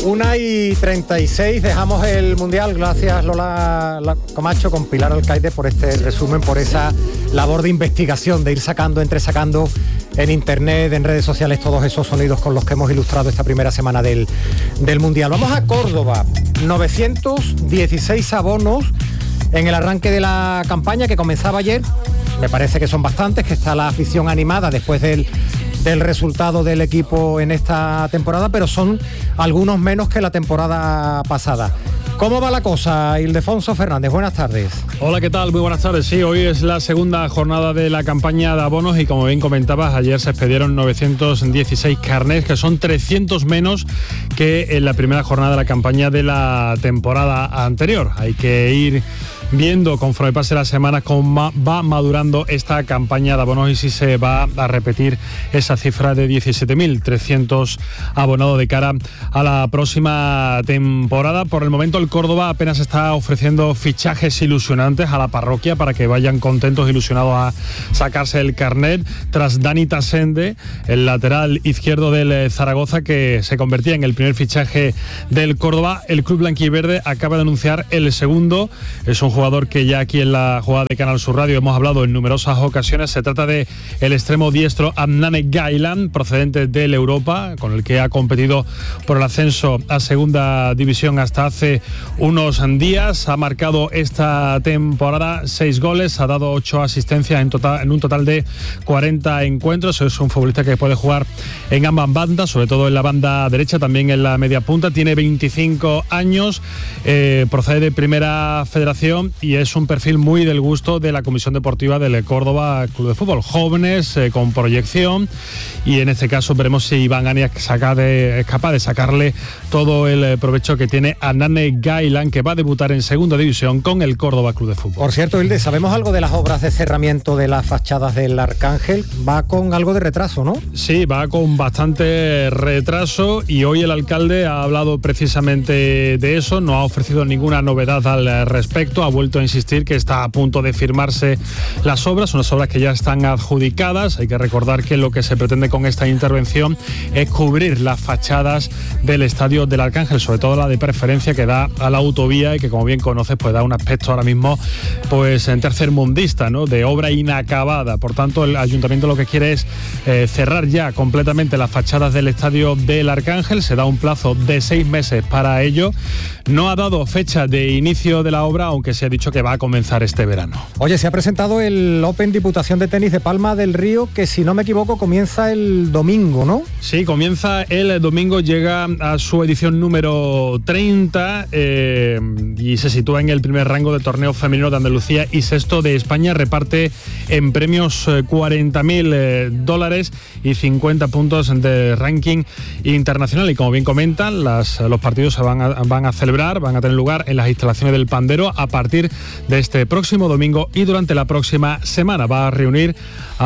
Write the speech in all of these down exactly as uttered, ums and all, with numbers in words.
Una y treinta y seis, dejamos el Mundial. Gracias, Lola Camacho, con Pilar Alcaide por este resumen, por esa labor de investigación, de ir sacando, entresacando en internet, en redes sociales, todos esos sonidos con los que hemos ilustrado esta primera semana del, del Mundial. Vamos a Córdoba, novecientos dieciséis abonos en el arranque de la campaña que comenzaba ayer. Me parece que son bastantes, que está la afición animada después del, del resultado del equipo en esta temporada, pero son algunos menos que la temporada pasada. ¿Cómo va la cosa, Ildefonso Fernández? Buenas tardes. Hola, ¿qué tal? Muy buenas tardes. Sí, hoy es la segunda jornada de la campaña de abonos y, como bien comentabas, ayer se expedieron novecientos dieciséis carnets, que son trescientos menos que en la primera jornada de la campaña de la temporada anterior. Hay que ir viendo conforme pase las semanas cómo va madurando esta campaña de abonos y si se va a repetir esa cifra de diecisiete mil trescientos abonados de cara a la próxima temporada. Por el momento el Córdoba apenas está ofreciendo fichajes ilusionantes a la parroquia para que vayan contentos, ilusionados a sacarse el carnet, tras Dani Tasende, el lateral izquierdo del Zaragoza, que se convertía en el primer fichaje del Córdoba. El club blanquiverde acaba de anunciar el segundo. Es un jugador jugador que ya aquí en la jugada de Canal Sur Radio hemos hablado en numerosas ocasiones. Se trata de el extremo diestro Adnane Gailan, procedente del Europa, con el que ha competido por el ascenso a segunda división hasta hace unos días. Ha marcado esta temporada seis goles, ha dado ocho asistencias en, total, en un total de cuarenta encuentros. Es un futbolista que puede jugar en ambas bandas, sobre todo en la banda derecha, también en la media punta. Tiene veinticinco años, eh, procede de Primera Federación y es un perfil muy del gusto de la Comisión Deportiva del Córdoba Club de Fútbol. Jóvenes, eh, con proyección, y en este caso veremos si Iván Ania saca de, es capaz de sacarle todo el provecho que tiene a Adnane Gailan, que va a debutar en segunda división con el Córdoba Club de Fútbol. Por cierto, Hilde, ¿sabemos algo de las obras de cerramiento de las fachadas del Arcángel? Va con algo de retraso, ¿no? Sí, va con bastante retraso, y hoy el alcalde ha hablado precisamente de eso. No ha ofrecido ninguna novedad al respecto. Ha vuelto a insistir que está a punto de firmarse las obras, unas obras que ya están adjudicadas. Hay que recordar que lo que se pretende con esta intervención es cubrir las fachadas del estadio del Arcángel, sobre todo la de preferencia que da a la autovía y que, como bien conoces, pues da un aspecto ahora mismo pues en tercermundista, ¿no?, de obra inacabada. Por tanto, el ayuntamiento lo que quiere es eh, cerrar ya completamente las fachadas del estadio del Arcángel. Se da un plazo de seis meses para ello. No ha dado fecha de inicio de la obra, aunque se ha dicho que va a comenzar este verano. Oye, se ha presentado el Open Diputación de Tenis de Palma del Río, que, si no me equivoco, comienza el domingo, ¿no? Sí, comienza el domingo, llega a su edición número treinta eh, y se sitúa en el primer rango de torneo femenino de Andalucía y sexto de España. Reparte en premios cuarenta mil eh, dólares y cincuenta puntos de ranking internacional. Y como bien comentan, las, los partidos se van a, van a celebrar, van a tener lugar en las instalaciones del Pandero a partir de este próximo domingo, y durante la próxima semana va a reunir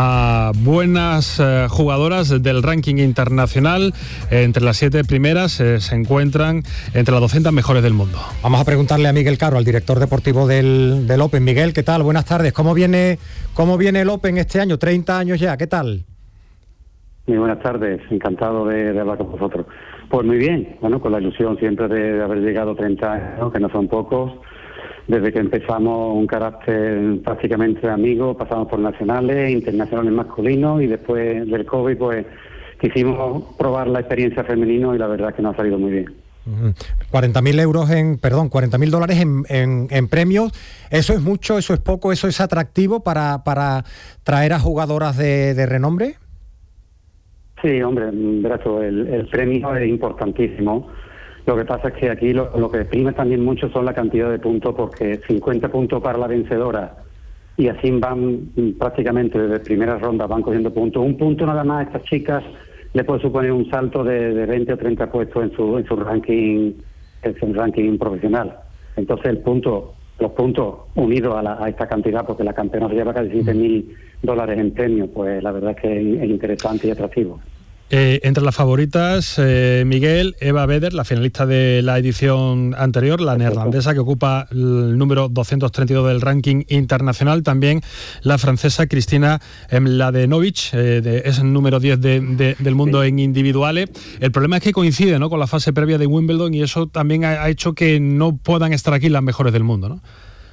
a buenas eh, jugadoras del ranking internacional. Eh, entre las siete primeras eh, se encuentran entre las doscientas mejores del mundo. Vamos a preguntarle a Miguel Caro, al director deportivo del, del Open. Miguel, ¿qué tal? Buenas tardes. ¿Cómo viene, cómo viene el Open este año? treinta años ya, ¿qué tal? Muy buenas tardes, encantado de, de hablar con vosotros. Pues muy bien, bueno, con la ilusión siempre de, de haber llegado treinta años, que no son pocos. Desde que empezamos un carácter prácticamente amigo, pasamos por nacionales, internacionales masculinos, y después del COVID pues quisimos probar la experiencia femenino y la verdad es que nos ha salido muy bien. cuarenta mil euros en, perdón, cuarenta mil dólares en, en, en premios. ¿Eso es mucho, eso es poco, eso es atractivo para, para traer a jugadoras de, de renombre? Sí, hombre, brazo, el, el premio es importantísimo. Lo que pasa es que aquí lo, lo que prima también mucho son la cantidad de puntos, porque cincuenta puntos para la vencedora, y así van prácticamente desde primera ronda, van cogiendo puntos. Un punto nada más a estas chicas le puede suponer un salto de, de veinte o treinta puestos en su en su ranking, en su ranking profesional. Entonces el punto, los puntos unidos a, la, a esta cantidad, porque la campeona se lleva casi siete mil dólares en premio, pues la verdad es que es interesante y atractivo. Eh, entre las favoritas, eh, Miguel, Eva Beder, la finalista de la edición anterior, la neerlandesa, que ocupa el número doscientos treinta y dos del ranking internacional. También la francesa Cristina Mladenovic, eh, de, es el número diez de, de, del mundo sí. en individuales. El problema es que coincide, ¿no?, con la fase previa de Wimbledon, y eso también ha, ha hecho que no puedan estar aquí las mejores del mundo, ¿no?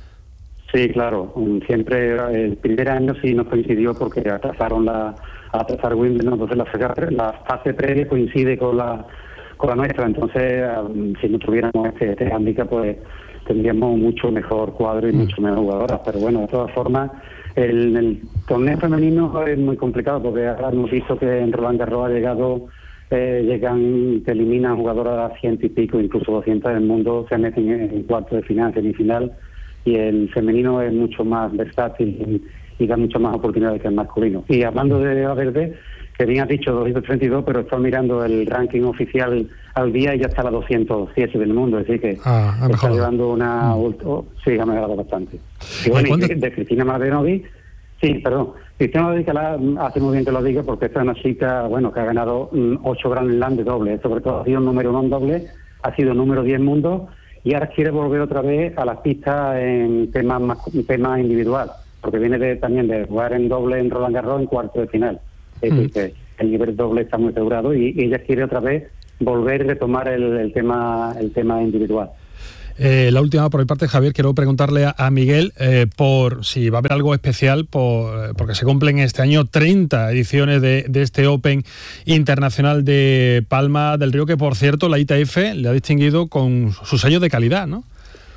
Sí, claro. Siempre el primer año sí nos coincidió porque atrasaron la... a pasar Wimbledon, entonces la, la fase previa coincide con la con la nuestra, entonces um, si no tuviéramos este, este handicap, pues tendríamos mucho mejor cuadro y mm. mucho mejor jugadoras, pero bueno, de todas formas el, el torneo femenino es muy complicado porque ahora hemos visto que en Roland Garros ha llegado eh, llegan, te eliminan jugadoras a ciento y pico, incluso doscientas del mundo, se meten en, en cuarto de final, semifinal, y el femenino es mucho más versátil y, y da muchas más oportunidades que el masculino. Y hablando de Eva Verde, que bien has dicho doscientos treinta y dos, pero estoy mirando el ranking oficial al día y ya está a la doscientos siete del mundo, es decir que ah, está llevando una... Oh, sí, ha mejorado bastante. Y bueno, y de Cristina Mladenovic, sí, perdón, Cristina Mladenovic hace muy bien que lo diga porque esta es una chica, bueno, que ha ganado mm, ocho Grand Slam de doble, sobre todo ha sido número uno en doble, ha sido número diez en mundo y ahora quiere volver otra vez a las pistas en temas, tema individual, porque viene de, también de jugar en doble en Roland Garros en cuarto de final. Es decir, que el nivel doble está muy asegurado y, y ella quiere otra vez volver y retomar el, el tema el tema individual. Eh, la última por mi parte, Javier, quiero preguntarle a, a Miguel eh, por si va a haber algo especial, por, porque se cumplen este año treinta ediciones de, de este Open Internacional de Palma del Río, que por cierto la I T F le ha distinguido con su sello de calidad, ¿no?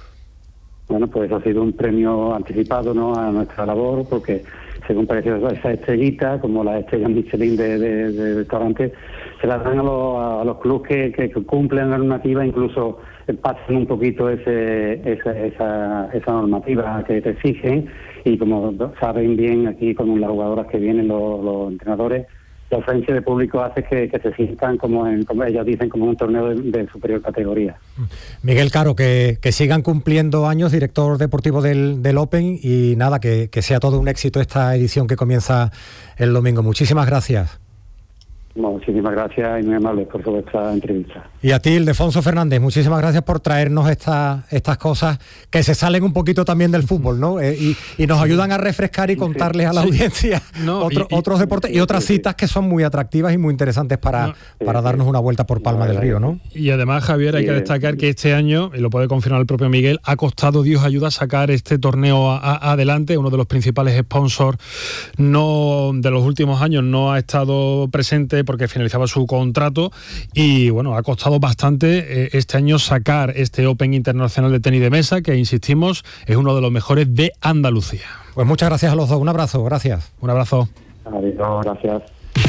Bueno, pues ha sido un premio anticipado, ¿no?, a nuestra labor, porque según parece esa estrellita, como la estrella Michelin de, de, de restaurantes, se las dan a los, a los clubes que, que, que cumplen la normativa, incluso pasan un poquito ese, esa, esa, esa normativa que te exigen, y como saben bien aquí con las jugadoras que vienen, los, los entrenadores, la ausencia de público hace que, que se sientan, como, en, como ellos dicen, como un torneo de, de superior categoría. Miguel Caro, que, que sigan cumpliendo años, director deportivo del, del Open, y nada, que, que sea todo un éxito esta edición que comienza el domingo. Muchísimas gracias. Muchísimas gracias y muy amables por vuestra entrevista. Y a ti, Ildefonso Fernández, muchísimas gracias por traernos esta, estas cosas que se salen un poquito también del fútbol, ¿no? Eh, y, y nos ayudan a refrescar y contarles a la sí. audiencia no, otro, y, y, otros deportes y otras citas que son muy atractivas y muy interesantes para, no, para darnos una vuelta por Palma no, del Río, ¿no? Y además, Javier, hay que destacar que este año, y lo puede confirmar el propio Miguel, ha costado, Dios ayuda, a sacar este torneo a, a, adelante. Uno de los principales sponsors no de los últimos años no ha estado presente porque finalizaba su contrato y bueno, ha costado bastante eh, este año sacar este Open Internacional de Tenis de Mesa, que insistimos, es uno de los mejores de Andalucía. Pues muchas gracias a los dos, un abrazo, gracias. Un abrazo. Adiós, gracias.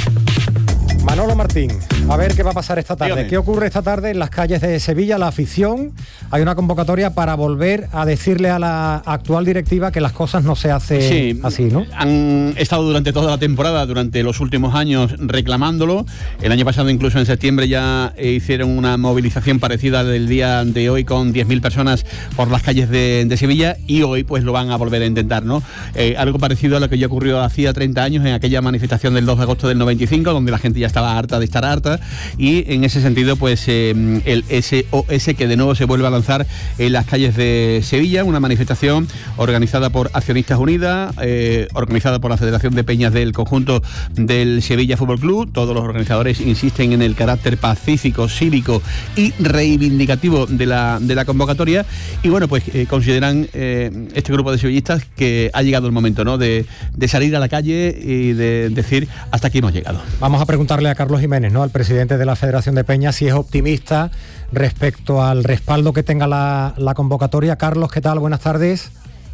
Manolo Martín, a ver qué va a pasar esta tarde. Dígame. ¿Qué ocurre esta tarde en las calles de Sevilla? La afición, hay una convocatoria para volver a decirle a la actual directiva que las cosas no se hacen sí, así, ¿no? Han estado durante toda la temporada, durante los últimos años, reclamándolo. El año pasado, incluso en septiembre, ya eh, hicieron una movilización parecida del día de hoy con diez mil personas por las calles de, de Sevilla, y hoy pues lo van a volver a intentar, ¿no? Eh, algo parecido a lo que ya ocurrió hacía treinta años en aquella manifestación del dos de agosto del noventa y cinco, donde la gente ya estaba harta de estar harta, y en ese sentido pues eh, el S O S que de nuevo se vuelve a lanzar en las calles de Sevilla, una manifestación organizada por Accionistas Unidas, eh, organizada por la Federación de Peñas del conjunto del Sevilla Fútbol Club. Todos los organizadores insisten en el carácter pacífico, cívico y reivindicativo de la, de la convocatoria, y bueno, pues eh, consideran eh, este grupo de sevillistas que ha llegado el momento, ¿no?, de, de salir a la calle y de decir hasta aquí hemos llegado. Vamos a preguntarle a Carlos Jiménez, ¿no?, al presidente de la Federación de Peñas, si es optimista respecto al respaldo que tenga la, la convocatoria. Carlos, ¿qué tal? Buenas tardes.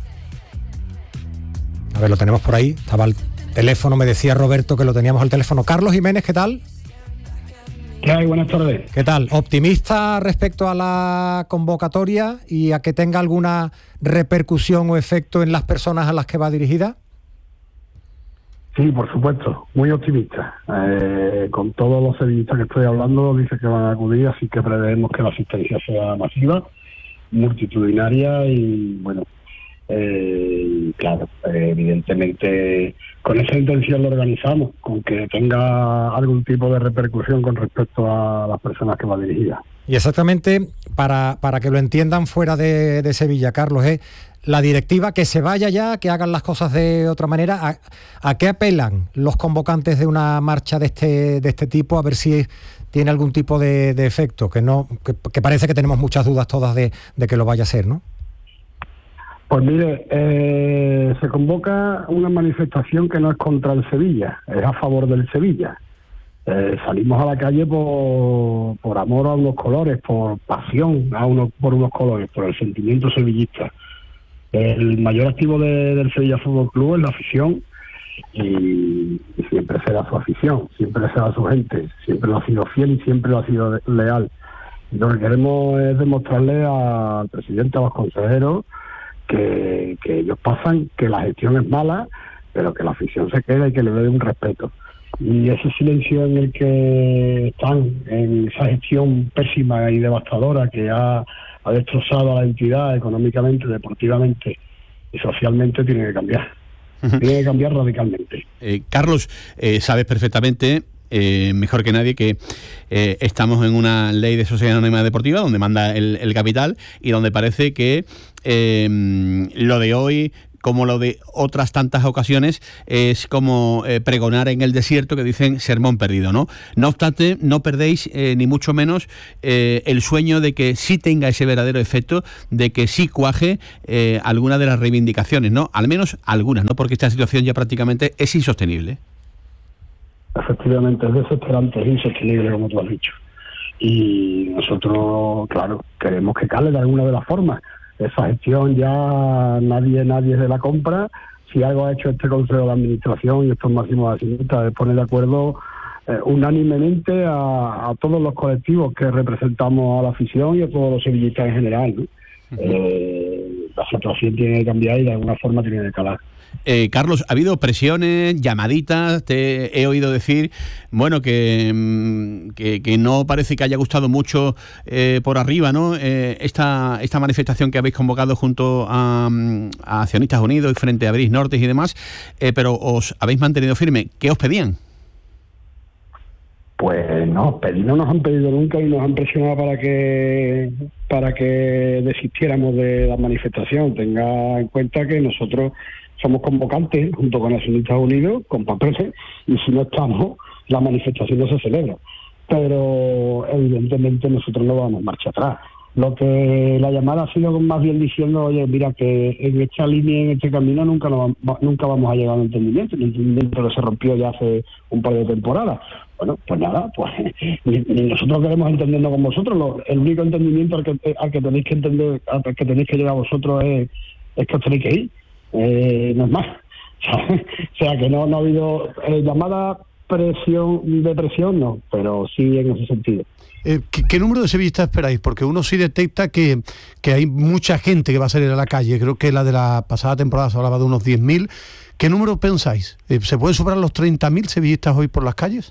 A ver, lo tenemos por ahí. Estaba al teléfono, me decía Roberto que lo teníamos al teléfono. Carlos Jiménez, ¿qué tal? ¿Qué hay? Buenas tardes. ¿Qué tal? ¿Optimista respecto a la convocatoria y a que tenga alguna repercusión o efecto en las personas a las que va dirigida? Sí, por supuesto, muy optimista. Eh, con todos los sevillistas que estoy hablando, dice que van a acudir, así que preveemos que la asistencia sea masiva, multitudinaria y, bueno, Eh, y claro, eh, evidentemente con esa intención lo organizamos, con que tenga algún tipo de repercusión con respecto a las personas que va dirigida. Y exactamente, para, para que lo entiendan fuera de, de Sevilla, Carlos, es la directiva que se vaya ya, que hagan las cosas de otra manera. ¿A, a qué apelan los convocantes de una marcha de este, de este tipo? A ver si tiene algún tipo de, de efecto, que no que, que parece que tenemos muchas dudas todas de, de que lo vaya a ser, ¿no? Pues mire, eh, se convoca una manifestación que no es contra el Sevilla, es a favor del Sevilla. Eh, salimos a la calle por, por amor a unos colores, por pasión a unos, por unos colores, por el sentimiento sevillista. El mayor activo de, del Sevilla Fútbol Club es la afición y, y siempre será su afición, siempre será su gente, siempre lo ha sido fiel y siempre lo ha sido leal. Y lo que queremos es demostrarle al presidente, a los consejeros, que, que ellos pasan, que la gestión es mala, pero que la afición se queda y que le dé un respeto. Y ese silencio en el que están, en esa gestión pésima y devastadora que ha, ha destrozado a la entidad económicamente, deportivamente y socialmente, tiene que cambiar. Uh-huh. Tiene que cambiar radicalmente. Eh, Carlos, eh, sabes perfectamente, eh, mejor que nadie, que eh, estamos en una ley de sociedad anónima deportiva donde manda el, el capital y donde parece que eh, lo de hoy, como lo de otras tantas ocasiones, es como eh, pregonar en el desierto, que dicen sermón perdido, ¿no? No obstante, no perdéis eh, ni mucho menos eh, el sueño de que sí tenga ese verdadero efecto, de que sí cuaje eh, alguna de las reivindicaciones, ¿no? Al menos algunas, ¿no? Porque esta situación ya prácticamente es insostenible. Efectivamente, es desesperante, es insostenible, como tú has dicho. Y nosotros, claro, queremos que cale de alguna de las formas. Esa gestión ya nadie nadie se la compra. Si algo ha hecho este Consejo de Administración y estos máximos accionistas es poner de acuerdo eh, unánimemente a, a todos los colectivos que representamos a la afición y a todos los sevillistas en general, ¿no? Uh-huh. eh, la situación tiene que cambiar y de alguna forma tiene que calar. Eh, Carlos, ¿ha habido presiones, llamaditas? Te he oído decir, bueno, que, que, que no parece que haya gustado mucho eh, por arriba, ¿no? Eh, esta, esta manifestación que habéis convocado junto a, a Accionistas Unidos y frente a Bris Nortes y demás, eh, pero os habéis mantenido firme. ¿Qué os pedían? Pues no, pedir no nos han pedido nunca y nos han presionado para que para que desistiéramos de la manifestación. Tenga en cuenta que nosotros somos convocantes junto con Accionistas Unidos, con papeles, y si no estamos, la manifestación no se celebra. Pero evidentemente nosotros no vamos marcha atrás. Lo que la llamada ha sido más bien diciendo, oye, mira, que en esta línea, en este camino, nunca no, nunca vamos a llegar a un entendimiento. El entendimiento que se rompió ya hace un par de temporadas. Bueno, pues nada, pues ni, ni nosotros queremos entendernos con vosotros. Lo, el único entendimiento al que, al que tenéis que entender, al que tenéis que llegar vosotros es, es que os tenéis que ir. Eh, no es más. O sea, que no, no ha habido eh, llamada presión de presión, no, pero sí en ese sentido. Eh, ¿qué, ¿Qué número de sevillistas esperáis? Porque uno sí detecta que, que hay mucha gente que va a salir a la calle. Creo que la de la pasada temporada se hablaba de unos diez mil. ¿Qué número pensáis? Eh, ¿Se pueden superar los treinta mil sevillistas hoy por las calles?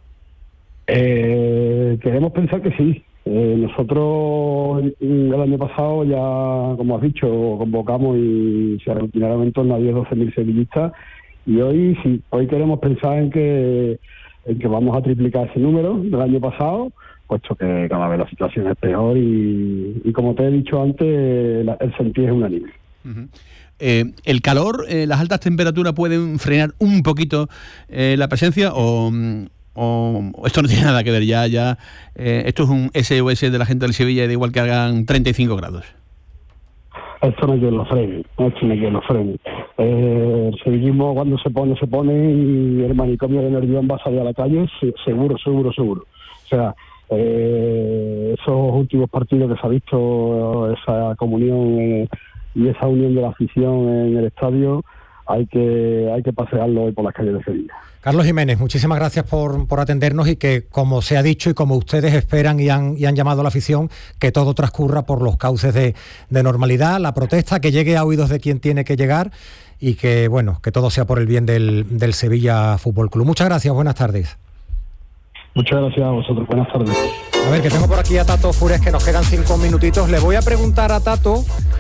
Eh, queremos pensar que sí. Eh, nosotros el año pasado ya, como has dicho, convocamos y se aglutinaron en torno a diez a doce mil sevillistas, y hoy sí, hoy queremos pensar en que en que vamos a triplicar ese número del año pasado, puesto que cada vez la situación es peor y, y como te he dicho antes, la, el sentir es unánime. Uh-huh. Eh, ¿El calor, eh, las altas temperaturas pueden frenar un poquito eh, la presencia o...? O esto no tiene nada que ver, ya ya eh, esto es un S O S de la gente del Sevilla y da igual que hagan treinta y cinco grados? Esto no hay quien lo frene, esto no hay quien lo frene. Eh, el sevillismo cuando se pone, se pone, y el manicomio de Nervión va a salir a la calle, seguro, seguro, seguro. O sea, eh, esos últimos partidos que se ha visto, esa comunión eh, y esa unión de la afición en el estadio, hay que hay que pasearlo hoy por las calles de Sevilla. Carlos Jiménez, muchísimas gracias por, por atendernos y que, como se ha dicho y como ustedes esperan y han, y han llamado a la afición, que todo transcurra por los cauces de, de normalidad, la protesta, que llegue a oídos de quien tiene que llegar y que, bueno, que todo sea por el bien del, del Sevilla Fútbol Club. Muchas gracias, buenas tardes. Muchas gracias a vosotros, buenas tardes. A ver, que tengo por aquí a Tato Fures, que nos quedan cinco minutitos. Le voy a preguntar a Tato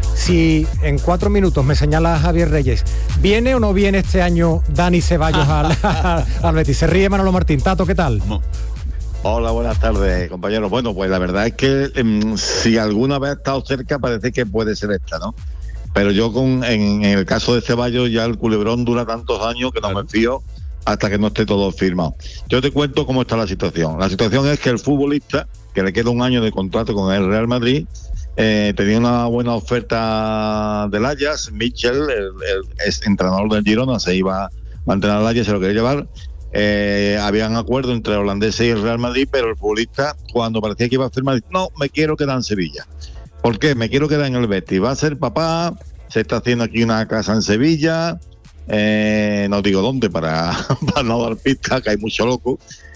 si en cuatro minutos me señala Javier Reyes, ¿viene o no viene este año Dani Ceballos al, al Betis? Se ríe Manolo Martín. Tato, ¿qué tal? No. Hola, buenas tardes, compañeros. Bueno, pues la verdad es que eh, si alguna vez ha estado cerca, parece que puede ser esta, ¿no? Pero yo con en, en el caso de Ceballos ya el culebrón dura tantos años que no me fío hasta que no esté todo firmado. Yo te cuento cómo está la situación. La situación es que el futbolista, que le queda un año de contrato con el Real Madrid, eh, tenía una buena oferta del Ajax. Mitchell, el, el ex entrenador del Girona, se iba a mantener al Ajax, se lo quería llevar. Eh, habían acuerdo entre el holandés y el Real Madrid, pero el futbolista, cuando parecía que iba a firmar, dice, no, me quiero quedar en Sevilla. ¿Por qué? Me quiero quedar en el Betis. Va a ser papá, se está haciendo aquí una casa en Sevilla, eh, no digo dónde para, para no dar pistas, que hay mucho loco.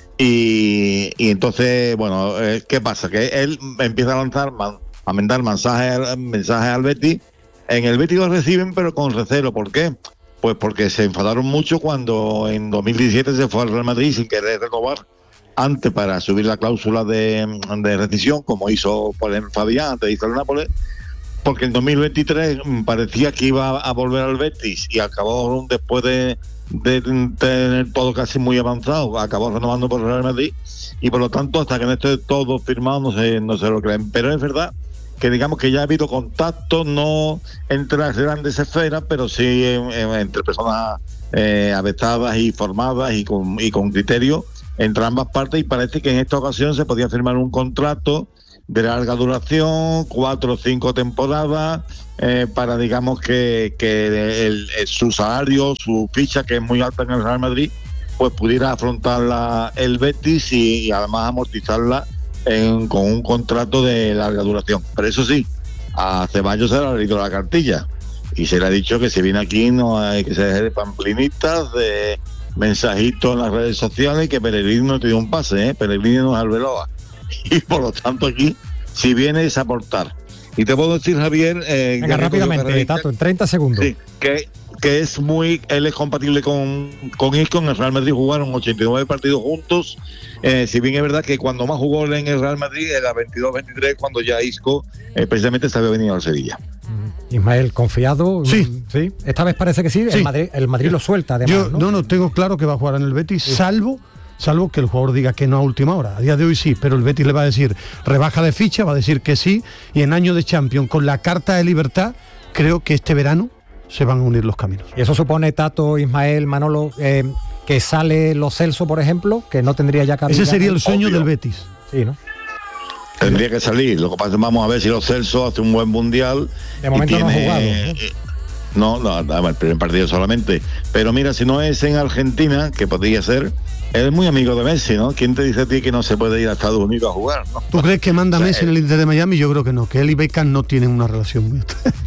Y, y entonces, bueno, eh, ¿qué pasa? Que él empieza a lanzar, man, a mandar mensajes, mensajes al Betis. En el Betis lo reciben, pero con recelo. ¿Por qué? Pues porque se enfadaron mucho cuando en dos mil diecisiete se fue al Real Madrid sin querer renovar antes para subir la cláusula de, de rescisión, como hizo por el Fabián, antes hizo el Nápoles, porque en dos mil veintitrés parecía que iba a volver al Betis y acabó después de, de tener todo casi muy avanzado, acabó renovando por el Real Madrid y por lo tanto hasta que no esté todo firmado no se, no se lo creen. Pero es verdad que digamos que ya ha habido contacto, no entre las grandes esferas, pero sí en, en, entre personas eh, avestadas y formadas y con, y con criterio entre ambas partes, y parece que en esta ocasión se podía firmar un contrato de larga duración, cuatro o cinco temporadas, eh, para digamos que, que el, el, su salario, su ficha, que es muy alta en el Real Madrid, pues pudiera afrontarla el Betis y, y además amortizarla En, con un contrato de larga duración. Pero eso sí, a Ceballos se le ha leído la cartilla y se le ha dicho que si viene aquí no hay que ser de pamplinitas, de mensajitos en las redes sociales, y que Pellegrini no te dio un pase, ¿eh? Pellegrini no es Arbeloa. Y por lo tanto aquí, si viene, es aportar. Y te puedo decir, Javier... Eh, Venga, rápidamente, Tato, en treinta segundos. Sí, que... que es muy, él es compatible con, con Isco. En el Real Madrid jugaron ochenta y nueve partidos juntos, eh, si bien es verdad que cuando más jugó en el Real Madrid era veintidós veintitrés, cuando ya Isco eh, precisamente se había venido al Sevilla. Ismael, confiado. Sí. Sí. Esta vez parece que sí, sí. El, Madrid, el Madrid lo suelta además. Yo ¿no? no, no, tengo claro que va a jugar en el Betis, sí. salvo... salvo que el jugador diga que no a última hora. A día de hoy sí, pero el Betis le va a decir rebaja de ficha, va a decir que sí, y en año de Champions, con la carta de libertad, creo que este verano se van a unir los caminos. Y eso supone, Tato, Ismael, Manolo, eh, que sale Lo Celso, por ejemplo, que no tendría ya cabida. Ese sería el sueño Obvio. del Betis. Sí, ¿no? Tendría que salir. Lo que pasa es que vamos a ver si Lo Celso hace un buen mundial. De momento tiene, no ha jugado, eh, No, no, el primer partido solamente. Pero mira, si no es en Argentina, que podría ser, él es muy amigo de Messi, ¿no? ¿Quién te dice a ti que no se puede ir a Estados Unidos a jugar, ¿no? ¿Tú crees que manda o sea, Messi él... en el Inter de Miami? Yo creo que no, que él y Beckham no tienen una relación muy...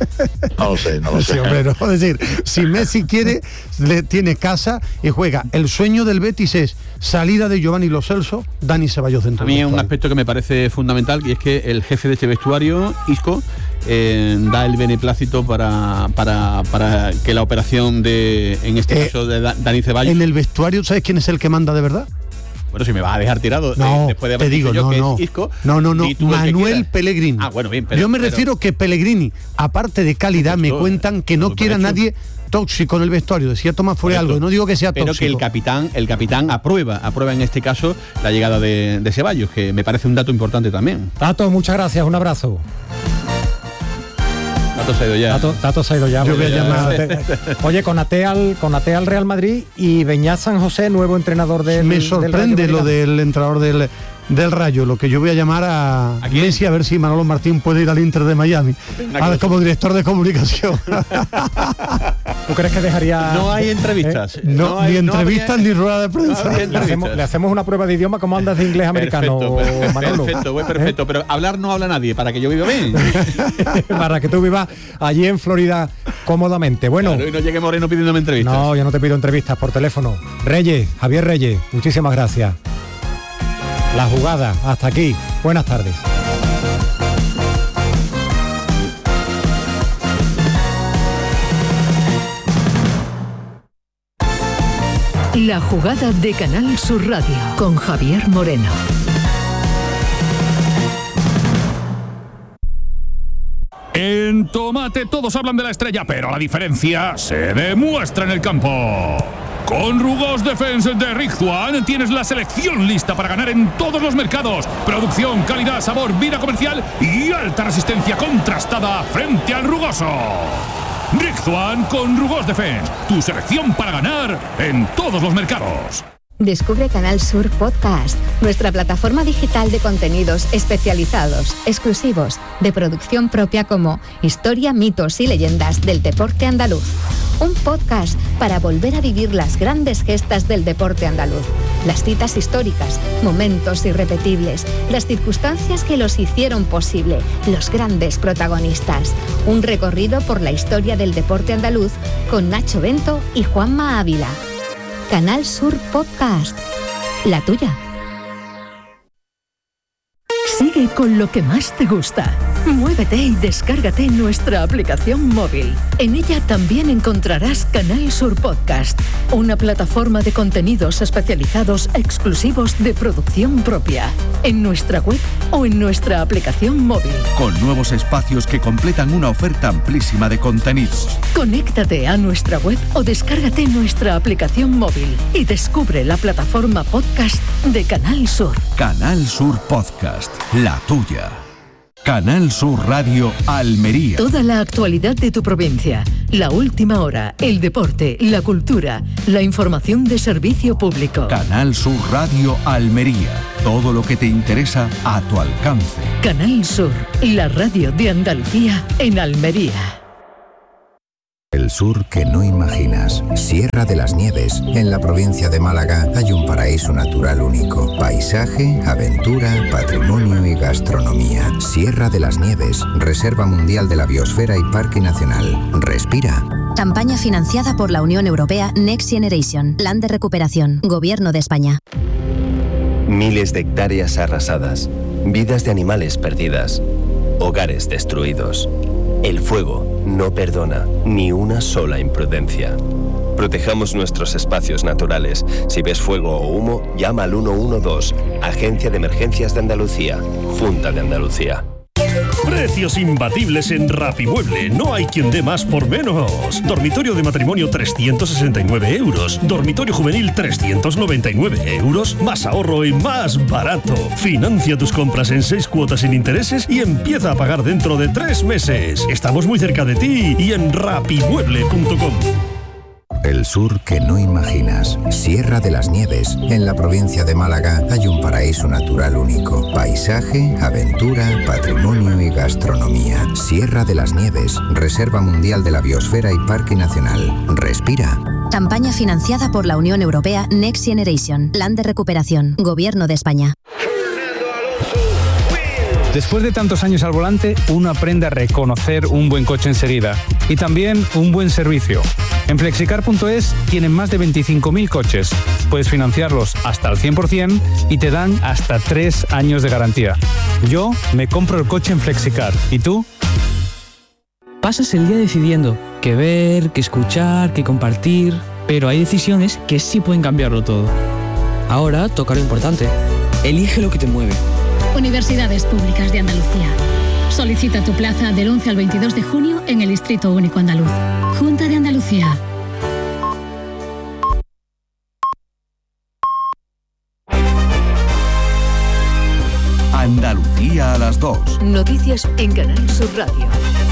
No lo sé, no lo sé. Sí, hombre, no. Es decir, si Messi quiere, le tiene casa y juega. El sueño del Betis es salida de Giovanni Lo Celso, Dani Ceballos dentro. A mí es un aspecto que me parece fundamental, y es que el jefe de este vestuario, Isco, eh, da el beneplácito para, para, para que la operación de, en este eh, caso, de Dani Ceballos... En el vestuario, ¿sabes quién es el que manda de verdad? Bueno, si me vas a dejar tirado, no, eh, después de haber te digo, dicho yo no, que no, es Isco, no, no, no, Manuel Pellegrini. Ah, bueno, bien, pero, yo me pero, refiero que Pellegrini, aparte de calidad, me hecho, cuentan que no quiera nadie tóxico en el vestuario. Decía Tomás Fuere algo, no digo que sea pero tóxico. Pero que el capitán, el capitán aprueba, aprueba en este caso la llegada de, de Ceballos, que me parece un dato importante también. Tato, muchas gracias, un abrazo. Tato se ha ido ya. Tato, Tato se ha ido ya. Yo voy a llamar. Oye, con Ate al, con Ate al Real Madrid y Beñat San José, nuevo entrenador del Me sorprende del lo del entrenador del, del Rayo, lo que yo voy a llamar a, ¿A Messi a ver si Manolo Martín puede ir al Inter de Miami, a, como director de comunicación. ¿Tú crees que dejaría...? No hay entrevistas. ¿Eh? No, no hay, ni entrevistas no había, ni rueda de prensa. No le, hacemos, le hacemos una prueba de idioma. ¿Cómo andas de inglés americano, perfecto, Manolo? Perfecto, voy perfecto, ¿Eh? Pero hablar no habla nadie, para que yo viva bien. Para que tú vivas allí en Florida cómodamente. Bueno, claro, y no llegue Moreno pidiéndome entrevistas. No, yo no te pido entrevistas por teléfono. Reyes, Javier Reyes, muchísimas gracias. La jugada, hasta aquí. Buenas tardes. La jugada de Canal Sur Radio con Javier Moreno. En tomate todos hablan de la estrella, pero la diferencia se demuestra en el campo. Con Rugos Defense de Rizzuan tienes la selección lista para ganar en todos los mercados. Producción, calidad, sabor, vida comercial y alta resistencia contrastada frente al rugoso. Rizzuan con Rugos Defense, tu selección para ganar en todos los mercados. Descubre Canal Sur Podcast, nuestra plataforma digital de contenidos especializados, exclusivos, de producción propia como Historia, mitos y leyendas del deporte andaluz. Un podcast para volver a vivir las grandes gestas del deporte andaluz, las citas históricas, momentos irrepetibles, las circunstancias que los hicieron posible, los grandes protagonistas. Un recorrido por la historia del deporte andaluz con Nacho Bento y Juanma Ávila. Canal Sur Podcast, la tuya. Sigue con lo que más te gusta. Muévete y descárgate nuestra aplicación móvil. En ella también encontrarás Canal Sur Podcast, una plataforma de contenidos especializados exclusivos de producción propia, en nuestra web o en nuestra aplicación móvil. Con nuevos espacios que completan una oferta amplísima de contenidos. Conéctate a nuestra web o descárgate nuestra aplicación móvil y descubre la plataforma podcast de Canal Sur. Canal Sur Podcast, la tuya. Canal Sur Radio Almería. Toda la actualidad de tu provincia, la última hora, el deporte, la cultura, la información de servicio público. Canal Sur Radio Almería. Todo lo que te interesa a tu alcance. Canal Sur, la radio de Andalucía en Almería. El sur que no imaginas. Sierra de las Nieves. En la provincia de Málaga hay un paraíso natural único. Paisaje, aventura, patrimonio y gastronomía. Sierra de las Nieves. Reserva Mundial de la Biosfera y Parque Nacional. Respira. Campaña financiada por la Unión Europea Next Generation. Plan de recuperación. Gobierno de España. Miles de hectáreas arrasadas. Vidas de animales perdidas. Hogares destruidos. El fuego no perdona ni una sola imprudencia. Protejamos nuestros espacios naturales. Si ves fuego o humo, llama al uno uno dos, Agencia de Emergencias de Andalucía, Junta de Andalucía. Precios imbatibles en Rapimueble. No hay quien dé más por menos. Dormitorio de matrimonio trescientos sesenta y nueve euros. Dormitorio juvenil trescientos noventa y nueve euros. Más ahorro y más barato. Financia tus compras en seis cuotas sin intereses y empieza a pagar dentro de tres meses. Estamos muy cerca de ti y en rapimueble punto com. El sur que no imaginas. Sierra de las Nieves. En la provincia de Málaga hay un paraíso natural único. Paisaje, aventura, patrimonio y gastronomía. Sierra de las Nieves. Reserva Mundial de la Biosfera y Parque Nacional. Respira. Campaña financiada por la Unión Europea Next Generation. Plan de recuperación. Gobierno de España. Después de tantos años al volante, uno aprende a reconocer un buen coche enseguida y también un buen servicio. En flexicar punto es tienen más de veinticinco mil coches. Puedes financiarlos hasta el cien por ciento y te dan hasta tres años de garantía. Yo me compro el coche en Flexicar. ¿Y tú? Pasas el día decidiendo qué ver, qué escuchar, qué compartir, pero hay decisiones que sí pueden cambiarlo todo. Ahora toca lo importante. Elige lo que te mueve. Universidades Públicas de Andalucía. Solicita tu plaza del once al veintidós de junio en el Distrito Único Andaluz. Junta de Andalucía. Andalucía a las dos. Noticias en Canal Sur Radio.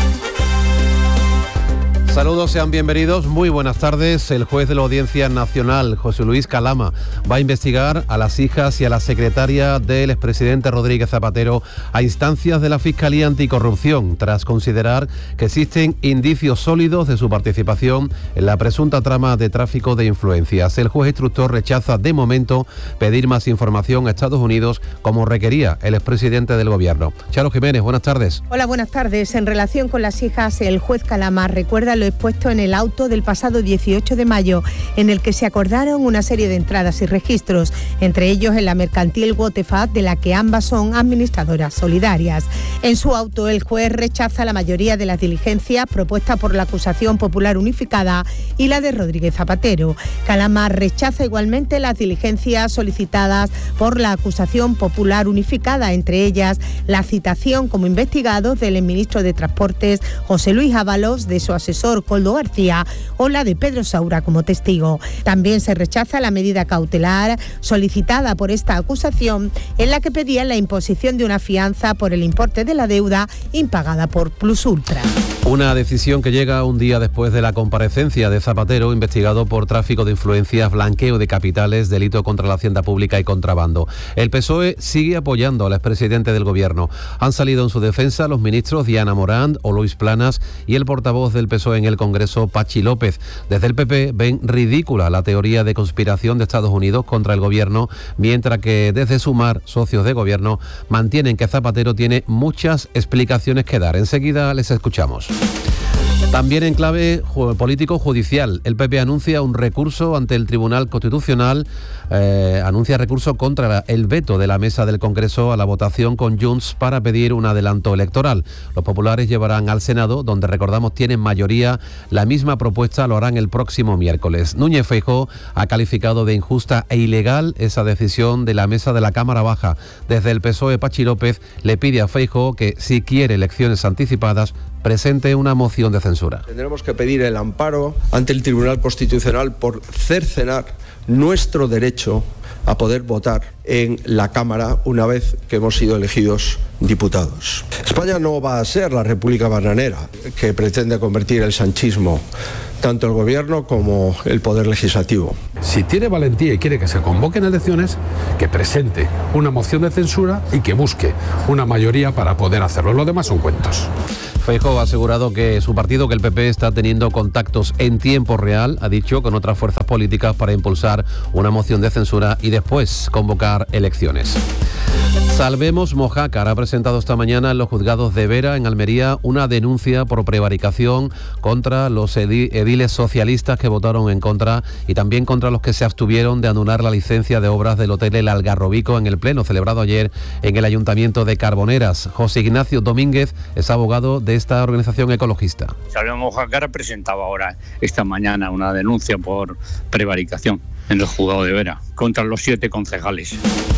Saludos, sean bienvenidos, muy buenas tardes. El juez de la Audiencia Nacional, José Luis Calama, va a investigar a las hijas y a la secretaria del expresidente Rodríguez Zapatero a instancias de la Fiscalía Anticorrupción, tras considerar que existen indicios sólidos de su participación en la presunta trama de tráfico de influencias. El juez instructor rechaza de momento pedir más información a Estados Unidos, como requería el expresidente del Gobierno. Charo Jiménez, buenas tardes. Hola, buenas tardes. En relación con las hijas, el juez Calama recuerda lo lo expuesto en el auto del pasado dieciocho de mayo, en el que se acordaron una serie de entradas y registros, entre ellos en la mercantil Wotefat, de la que ambas son administradoras solidarias. En su auto, el juez rechaza la mayoría de las diligencias propuestas por la acusación popular unificada y la de Rodríguez Zapatero. Calama rechaza igualmente las diligencias solicitadas por la acusación popular unificada, entre ellas la citación como investigados del ministro de Transportes José Luis Ábalos, de su asesor Koldo García, o la de Pedro Saura como testigo. También se rechaza la medida cautelar solicitada por esta acusación, en la que pedía la imposición de una fianza por el importe de la deuda impagada por Plus Ultra. Una decisión que llega un día después de la comparecencia de Zapatero, investigado por tráfico de influencias, blanqueo de capitales, delito contra la hacienda pública y contrabando. El P S O E sigue apoyando al expresidente del Gobierno. Han salido en su defensa los ministros Diana Morant o Luis Planas y el portavoz del P S O E en el Congreso, Pachi López. Desde el P P ven ridícula la teoría de conspiración de Estados Unidos contra el Gobierno, mientras que desde Sumar, socios de Gobierno, mantienen que Zapatero tiene muchas explicaciones que dar. Enseguida les escuchamos. También en clave político-judicial, el P P anuncia un recurso ante el Tribunal Constitucional, eh, anuncia recurso contra el veto de la mesa del Congreso a la votación con Junts para pedir un adelanto electoral. Los populares llevarán al Senado, donde recordamos tienen mayoría, la misma propuesta lo harán el próximo miércoles. Núñez Feijóo ha calificado de injusta e ilegal esa decisión de la mesa de la Cámara Baja. Desde el P S O E, Pachi López le pide a Feijóo que, si quiere elecciones anticipadas, presente una moción de censura. Tendremos que pedir el amparo ante el Tribunal Constitucional por cercenar nuestro derecho a poder votar en la Cámara una vez que hemos sido elegidos diputados. España no va a ser la República bananera que pretende convertir el sanchismo, tanto el Gobierno como el Poder Legislativo. Si tiene valentía y quiere que se convoquen elecciones, que presente una moción de censura y que busque una mayoría para poder hacerlo. Lo demás son cuentos. Feijóo ha asegurado que su partido, que el P P, está teniendo contactos en tiempo real, ha dicho, con otras fuerzas políticas para impulsar una moción de censura y después convocar elecciones. Salvemos Mojácar ha presentado esta mañana en los juzgados de Vera, en Almería, una denuncia por prevaricación contra los ediles socialistas que votaron en contra y también contra los que se abstuvieron de anular la licencia de obras del Hotel El Algarrobico en el pleno celebrado ayer en el Ayuntamiento de Carboneras. José Ignacio Domínguez es abogado de esta organización ecologista. Salvemos Mojácar ha presentado ahora, esta mañana, una denuncia por prevaricación en el juzgado de Vera contra los siete concejales.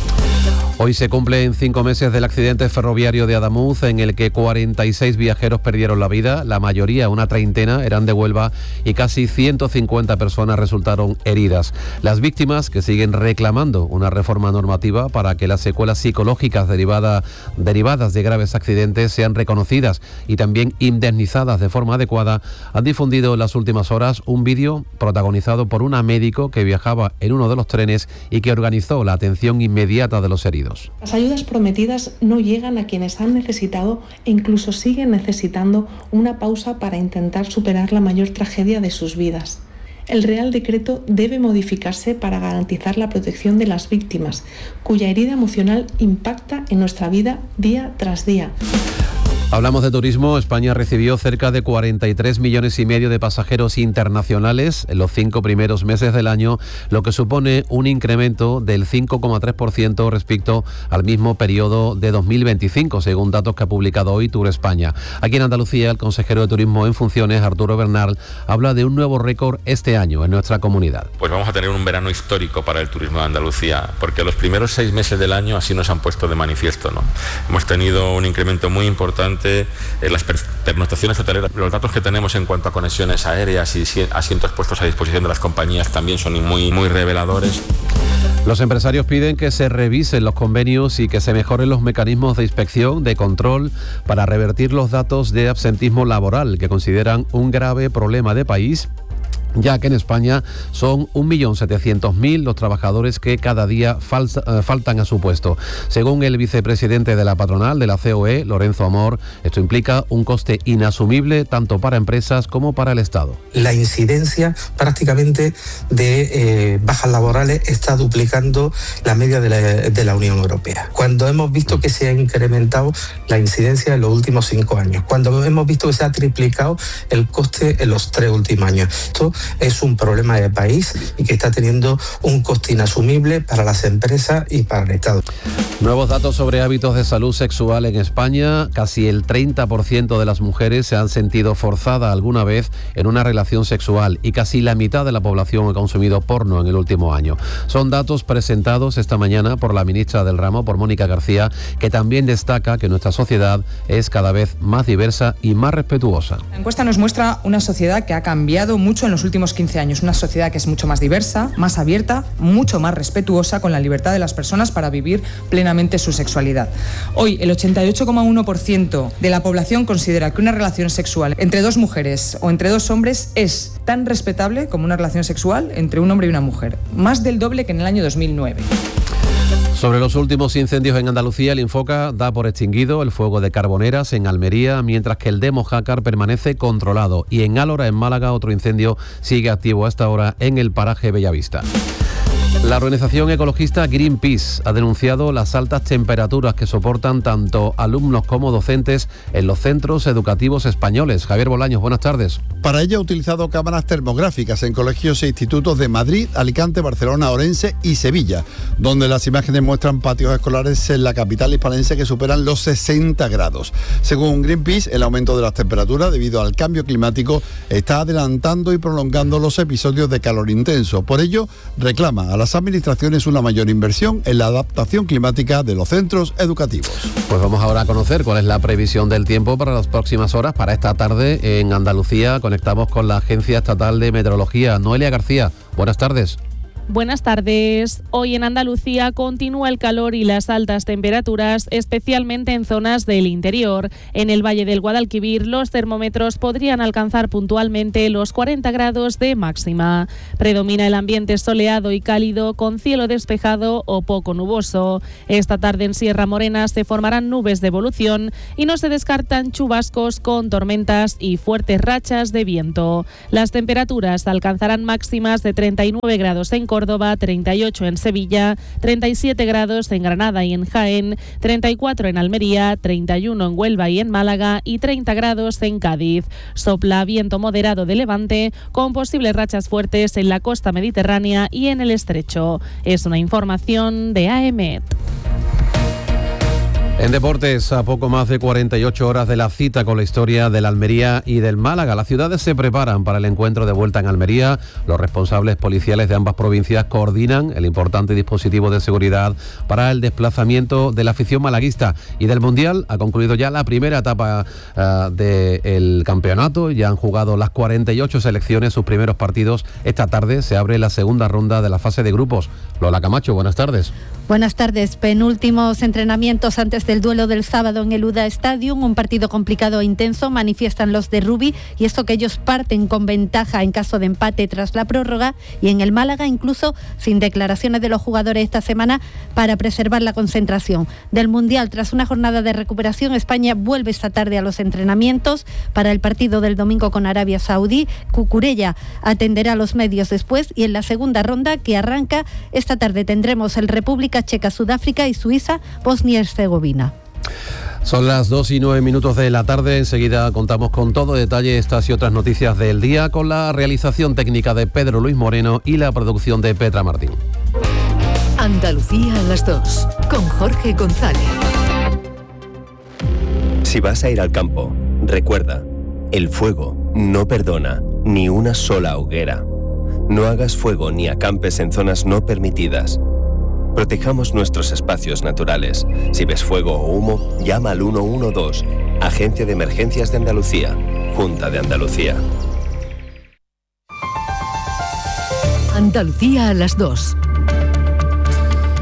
Hoy se cumplen cinco meses del accidente ferroviario de Adamuz, en el que cuarenta y seis viajeros perdieron la vida, la mayoría, una treintena, eran de Huelva y casi ciento cincuenta personas resultaron heridas. Las víctimas, que siguen reclamando una reforma normativa para que las secuelas psicológicas derivada, derivadas de graves accidentes sean reconocidas y también indemnizadas de forma adecuada, han difundido en las últimas horas un vídeo protagonizado por una médico que viajaba en uno de los trenes y que organizó la atención inmediata de los heridos. Las ayudas prometidas no llegan a quienes han necesitado e incluso siguen necesitando una pausa para intentar superar la mayor tragedia de sus vidas. El Real Decreto debe modificarse para garantizar la protección de las víctimas, cuya herida emocional impacta en nuestra vida día tras día. Hablamos de turismo. España recibió cerca de cuarenta y tres millones y medio de pasajeros internacionales en los cinco primeros meses del año, lo que supone un incremento del cinco coma tres por ciento respecto al mismo periodo de dos mil veinticinco, según datos que ha publicado hoy Tour España. Aquí en Andalucía, el consejero de Turismo en funciones, Arturo Bernal, habla de un nuevo récord este año en nuestra comunidad. Pues vamos a tener un verano histórico para el turismo de Andalucía, porque los primeros seis meses del año así nos han puesto de manifiesto, ¿no? Hemos tenido un incremento muy importante en las pernoctaciones hoteleras. Los datos que tenemos en cuanto a conexiones aéreas y asientos puestos a disposición de las compañías también son muy, muy reveladores. Los empresarios piden que se revisen los convenios y que se mejoren los mecanismos de inspección, de control, para revertir los datos de absentismo laboral, que consideran un grave problema de país ya que en España son un millón setecientos mil los trabajadores que cada día falsa, eh, faltan a su puesto. Según el vicepresidente de la patronal de la C O E, Lorenzo Amor, esto implica un coste inasumible tanto para empresas como para el Estado. La incidencia prácticamente de eh, bajas laborales está duplicando la media de la, de la Unión Europea. Cuando hemos visto que se ha incrementado la incidencia en los últimos cinco años, cuando hemos visto que se ha triplicado el coste en los tres últimos años. Esto es un problema de país y que está teniendo un coste inasumible para las empresas y para el Estado. Nuevos datos sobre hábitos de salud sexual en España. Casi el treinta por ciento de las mujeres se han sentido forzadas alguna vez en una relación sexual y casi la mitad de la población ha consumido porno en el último año. Son datos presentados esta mañana por la ministra del ramo, por Mónica García, que también destaca que nuestra sociedad es cada vez más diversa y más respetuosa. La encuesta nos muestra una sociedad que ha cambiado mucho en los últimos quince años, una sociedad que es mucho más diversa, más abierta, mucho más respetuosa con la libertad de las personas para vivir plenamente su sexualidad. Hoy, el ochenta y ocho coma uno por ciento de la población considera que una relación sexual entre dos mujeres o entre dos hombres es tan respetable como una relación sexual entre un hombre y una mujer, más del doble que en el año dos mil nueve. Sobre los últimos incendios en Andalucía, el Infoca da por extinguido el fuego de Carboneras en Almería, mientras que el de Mojácar permanece controlado. Y en Álora, en Málaga, otro incendio sigue activo hasta ahora en el paraje Bellavista. La organización ecologista Greenpeace ha denunciado las altas temperaturas que soportan tanto alumnos como docentes en los centros educativos españoles. Javier Bolaños, buenas tardes. Para ello ha utilizado cámaras termográficas en colegios e institutos de Madrid, Alicante, Barcelona, Orense y Sevilla, donde las imágenes muestran patios escolares en la capital hispalense que superan los sesenta grados. Según Greenpeace, el aumento de las temperaturas debido al cambio climático está adelantando y prolongando los episodios de calor intenso. Por ello, reclama a las administraciones una mayor inversión en la adaptación climática de los centros educativos. Pues vamos ahora a conocer cuál es la previsión del tiempo para las próximas horas. Para esta tarde en Andalucía conectamos con la Agencia Estatal de Meteorología. Noelia García, buenas tardes. Buenas tardes. Hoy en Andalucía continúa el calor y las altas temperaturas, especialmente en zonas del interior. En el Valle del Guadalquivir, los termómetros podrían alcanzar puntualmente los cuarenta grados de máxima. Predomina el ambiente soleado y cálido, con cielo despejado o poco nuboso. Esta tarde en Sierra Morena se formarán nubes de evolución y no se descartan chubascos con tormentas y fuertes rachas de viento. Las temperaturas alcanzarán máximas de treinta y nueve grados en Córdoba, treinta y ocho en Sevilla, treinta y siete grados en Granada y en Jaén, treinta y cuatro en Almería, treinta y uno en Huelva y en Málaga y treinta grados en Cádiz. Sopla viento moderado de levante con posibles rachas fuertes en la costa mediterránea y en el estrecho. Es una información de A E M E T. En deportes, a poco más de cuarenta y ocho horas de la cita con la historia del Almería y del Málaga, las ciudades se preparan para el encuentro de vuelta en Almería. Los responsables policiales de ambas provincias coordinan el importante dispositivo de seguridad para el desplazamiento de la afición malaguista. Y del Mundial ha concluido ya la primera etapa uh, del campeonato. Ya han jugado las cuarenta y ocho selecciones sus primeros partidos. Esta tarde se abre la segunda ronda de la fase de grupos. Lola Camacho, buenas tardes. Buenas tardes. Penúltimos entrenamientos antes del duelo del sábado en el U D A Stadium, un partido complicado e intenso, manifiestan los de Rubi, y esto que ellos parten con ventaja en caso de empate tras la prórroga, y en el Málaga incluso sin declaraciones de los jugadores esta semana para preservar la concentración. Del Mundial, tras una jornada de recuperación, España vuelve esta tarde a los entrenamientos para el partido del domingo con Arabia Saudí. Cucurella atenderá a los medios después, y en la segunda ronda, que arranca esta tarde, tendremos el República Checa, Sudáfrica y Suiza, Bosnia y Herzegovina. Son las dos y nueve minutos de la tarde. Enseguida contamos con todo detalle estas y otras noticias del día, con la realización técnica de Pedro Luis Moreno y la producción de Petra Martín. Andalucía a las dos, con Jorge González. Si vas a ir al campo, recuerda, el fuego no perdona ni una sola hoguera. No hagas fuego ni acampes en zonas no permitidas. Protejamos nuestros espacios naturales. Si ves fuego o humo, llama al uno uno dos, Agencia de Emergencias de Andalucía, Junta de Andalucía. Andalucía a las dos.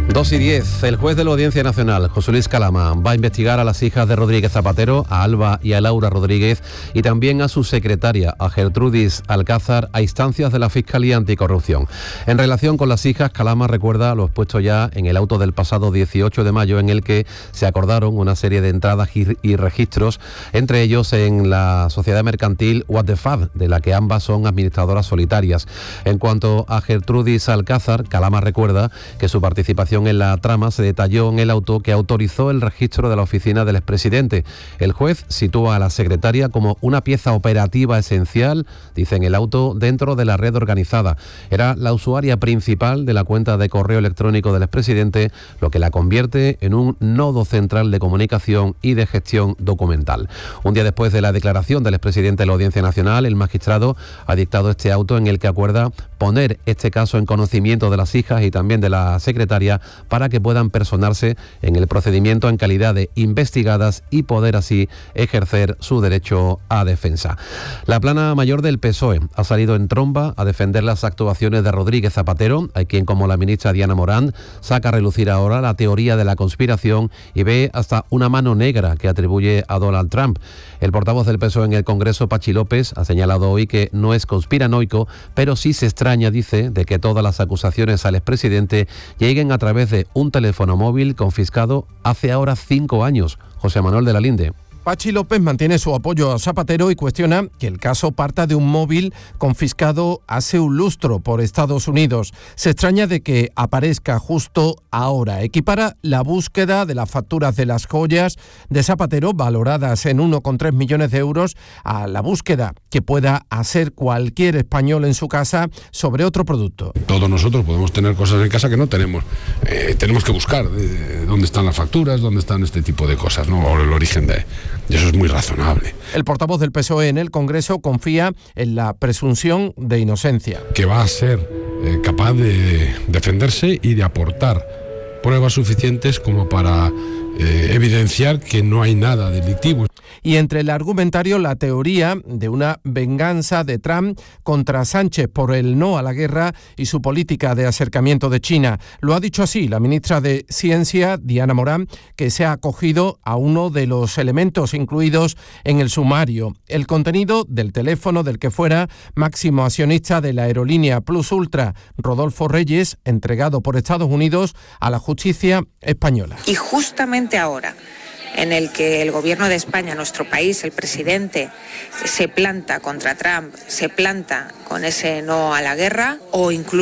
dos y diez. El juez de la Audiencia Nacional, José Luis Calama, va a investigar a las hijas de Rodríguez Zapatero, a Alba y a Laura Rodríguez, y también a su secretaria, a Gertrudis Alcázar, a instancias de la Fiscalía Anticorrupción. En relación con las hijas, Calama recuerda lo expuesto ya en el auto del pasado dieciocho de mayo, en el que se acordaron una serie de entradas y, y registros, entre ellos en la sociedad mercantil What the Fab, de la que ambas son administradoras solitarias. En cuanto a Gertrudis Alcázar, Calama recuerda que su participación en la trama se detalló en el auto que autorizó el registro de la oficina del expresidente. El juez sitúa a la secretaria como una pieza operativa esencial, dice en el auto, dentro de la red organizada. Era la usuaria principal de la cuenta de correo electrónico del expresidente, lo que la convierte en un nodo central de comunicación y de gestión documental. Un día después de la declaración del expresidente de la Audiencia Nacional, el magistrado ha dictado este auto en el que acuerda poner este caso en conocimiento de las hijas y también de la secretaria para que puedan personarse en el procedimiento en calidad de investigadas y poder así ejercer su derecho a defensa. La plana mayor del P S O E ha salido en tromba a defender las actuaciones de Rodríguez Zapatero, a quien, como la ministra Diana Morán, saca a relucir ahora la teoría de la conspiración y ve hasta una mano negra que atribuye a Donald Trump. El portavoz del P S O E en el Congreso, Pachi López, ha señalado hoy que no es conspiranoico, pero sí se extraña, dice, de que todas las acusaciones al expresidente lleguen a través de un teléfono móvil confiscado hace ahora cinco años. José Manuel de la Linde. Pachi López mantiene su apoyo a Zapatero y cuestiona que el caso parta de un móvil confiscado hace un lustro por Estados Unidos. Se extraña de que aparezca justo ahora. Equipara la búsqueda de las facturas de las joyas de Zapatero, valoradas en uno coma tres millones de euros, a la búsqueda que pueda hacer cualquier español en su casa sobre otro producto. Todos nosotros podemos tener cosas en casa que no tenemos. Eh, tenemos que buscar eh, dónde están las facturas, dónde están este tipo de cosas, ¿no? O el origen de... Y eso es muy razonable. El portavoz del P S O E en el Congreso confía en la presunción de inocencia. Que va a ser eh, capaz de defenderse y de aportar pruebas suficientes como para eh, evidenciar que no hay nada delictivo. Y entre el argumentario, la teoría de una venganza de Trump contra Sánchez por el no a la guerra y su política de acercamiento de China. Lo ha dicho así la ministra de Ciencia, Diana Morán, que se ha acogido a uno de los elementos incluidos en el sumario: el contenido del teléfono del que fuera máximo accionista de la aerolínea Plus Ultra, Rodolfo Reyes, entregado por Estados Unidos a la justicia española. Y justamente ahora, en el que el gobierno de España, nuestro país, el presidente, se planta contra Trump, se planta con ese no a la guerra, o incluso